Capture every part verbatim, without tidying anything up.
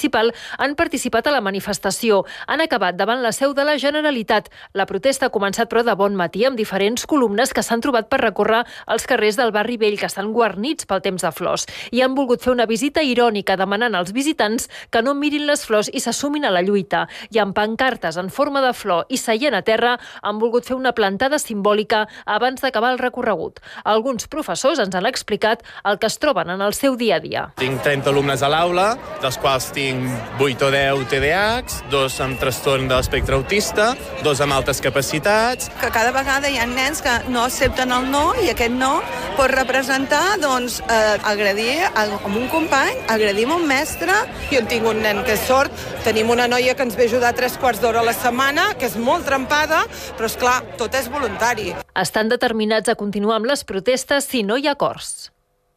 municipal han participat a la manifestació. Han acabat davant la seu de la Generalitat. La protesta ha començat però de bon matí amb diferents columnes que s'han trobat per recórrer els carrers del barri vell que estan guarnits pel temps de flors i han volgut fer una visita irònica demanant als visitants que no mirin les flors i s'assumin a la lluita. I amb pancartes en forma de flor i seient a terra han volgut fer una plantada simbòlica abans d'acabar el recorregut. Alguns professors ens han explicat el que es troben en el seu dia a dia. Tinc trenta alumnes a l'aula, dels quals tinc vuit o deu T D A Hs, dos amb trastorn de l'espectre autista, dos amb altes capacitats. Que cada vegada hi ha nens que no accepten el no i aquest no pot representar doncs, eh, agredir a un company, agredir a un mestre. Jo tinc un nen que és sord, tenim una noia que ens ve ajudar tres quarts d'hora a la setmana, que és molt trempada, però és clar, tot és voluntari. Estan determinats a continuar amb les protestes si no hi ha acords.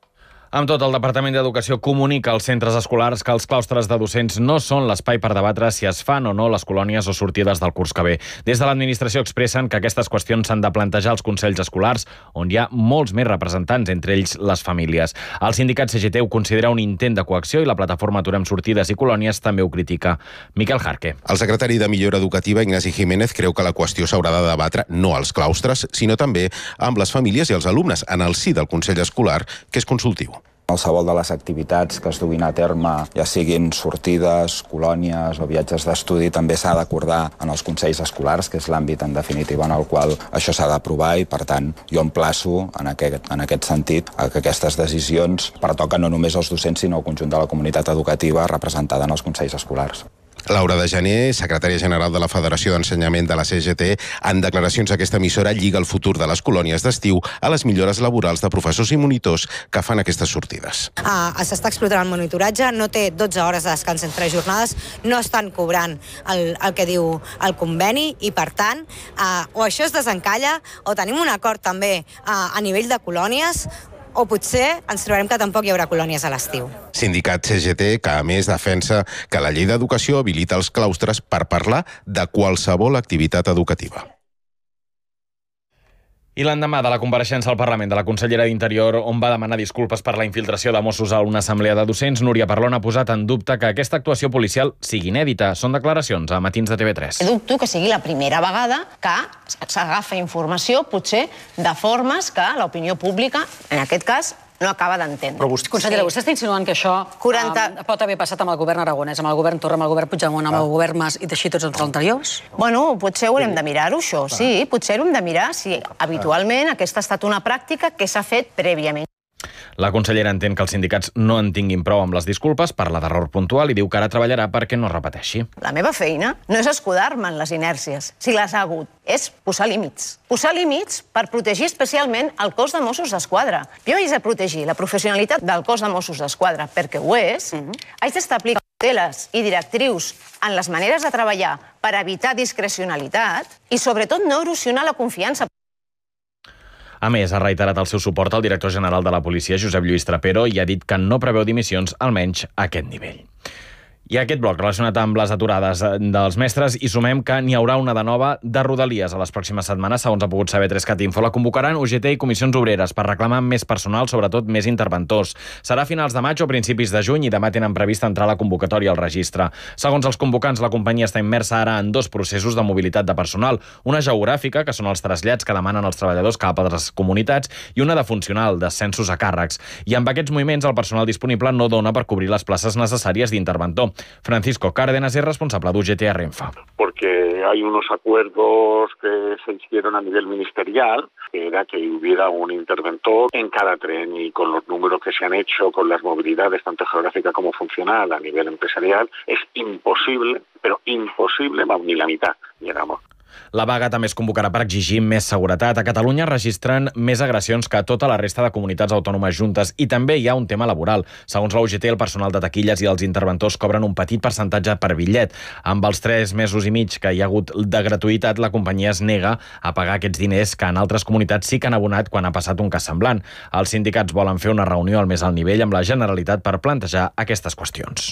Amb tot, el Departament d'Educació comunica als centres escolars que els claustres de docents no són l'espai per debatre si es fan o no les colònies o sortides del curs que ve. Des de l'administració expressen que aquestes qüestions s'han de plantejar als consells escolars, on hi ha molts més representants, entre ells les famílies. El sindicat C G T ho considera un intent de coacció i la plataforma Aturem Sortides i Colònies també ho critica. Miquel Jarque. El secretari de Millora Educativa, Ignasi Jiménez, creu que la qüestió s'haurà de debatre no als claustres, sinó també amb les famílies i els alumnes, en el si del Consell Escolar, que és consultiu. Qualsevol de les activitats que es duguin a terme, ja siguin sortides, colònies o viatges d'estudi, també s'ha d'acordar en els consells escolars, que és l'àmbit en definitiva en el qual això s'ha d'aprovar i, per tant, jo emplaço en aquest, en aquest sentit a que aquestes decisions pertoquen no només als docents, sinó al conjunt de la comunitat educativa representada en els consells escolars. Laura de Gener, secretària general de la Federació d'Ensenyament de la C G T, en declaracions d'aquesta emissora lliga el futur de les colònies d'estiu a les millores laborals de professors i monitors que fan aquestes sortides. Ah, s'està explotant el monitoratge, no té dotze hores de descans entre jornades, no estan cobrant el, el que diu el conveni i, per tant, ah, o això es desencalla o tenim un acord també ah, a nivell de colònies o potser ens trobarem que tampoc hi haurà colònies a l'estiu. Sindicat C G T, que a més defensa que la llei d'educació habilita els claustres per parlar de qualsevol activitat educativa. I l'endemà de la compareixença al Parlament de la consellera d'Interior, on va demanar disculpes per la infiltració de Mossos a una assemblea de docents, Núria Parlon ha posat en dubte que aquesta actuació policial sigui inèdita. Són declaracions a Matins de T V tres. Dubto que sigui la primera vegada que s'agafa informació, potser, de formes que l'opinió pública, en aquest cas, no acaba d'entendre. Vostè... Consellera, vostè està insinuant que això quaranta... um, pot haver passat amb el govern aragonès, amb el govern Torra, amb el govern Puigdemont, amb el govern Mas i així tots els anteriors? Bueno, potser haurem de mirar-ho, això, sí. Potser haurem de mirar si habitualment aquesta ha estat una pràctica que s'ha fet prèviament. La consellera entén que els sindicats no en tinguin prou amb les disculpes, parla d'error puntual i diu que ara treballarà perquè no es repeteixi. La meva feina no és escudar-me en les inèrcies, si les ha hagut, és posar límits. Posar límits per protegir especialment el cos de Mossos d'Esquadra. Jo haig de protegir la professionalitat del cos de Mossos d'Esquadra, perquè ho és. Haig d'establir cauteles i directrius en les maneres de treballar per evitar discrecionalitat i, sobretot, no erosionar la confiança. A més, ha reiterat el seu suport al director general de la policia, Josep Lluís Trapero, i ha dit que no preveu dimissions, almenys a aquest nivell. I a aquest bloc relacionat amb les aturades dels mestres hi sumem que n'hi haurà una de nova de Rodalies a les pròximes setmanes, segons ha pogut saber Trescat Info. La convocaran U G T i comissions obreres per reclamar més personal, sobretot més interventors. Serà a finals de maig o principis de juny i demà tenen previst entrar la convocatòria al registre. Segons els convocants, la companyia està immersa ara en dos processos de mobilitat de personal. Una geogràfica, que són els trasllats que demanen els treballadors cap a altres comunitats, i una de funcional, d'ascensos a càrrecs. I amb aquests moviments el personal disponible no dona per cobrir les places necessàries d'interventor. Francisco Cárdenas es responsable de U G T a Renfa. Porque hay unos acuerdos que se hicieron a nivel ministerial, que era que hubiera un interventor en cada tren, y con los números que se han hecho, con las movilidades tanto geográfica como funcional a nivel empresarial, es imposible, pero imposible, ni la mitad llegamos. La vaga també es convocarà per exigir més seguretat. A Catalunya registren més agressions que tota la resta de comunitats autònomes juntes i també hi ha un tema laboral. Segons la U G T, el personal de taquilles i els interventors cobren un petit percentatge per bitllet. Amb els tres mesos i mig que hi ha hagut de gratuïtat, la companyia es nega a pagar aquests diners que en altres comunitats sí que han abonat quan ha passat un cas semblant. Els sindicats volen fer una reunió al més alt nivell amb la Generalitat per plantejar aquestes qüestions.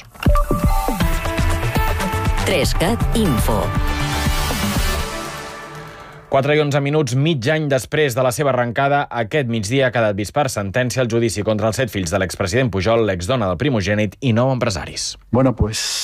Trescat Info. quatre i onze minuts, mig any després de la seva arrencada, aquest migdia ha quedat vist per sentència el judici contra els set fills de l'expresident Pujol, l'exdona del primogènit i nou empresaris. Bueno, pues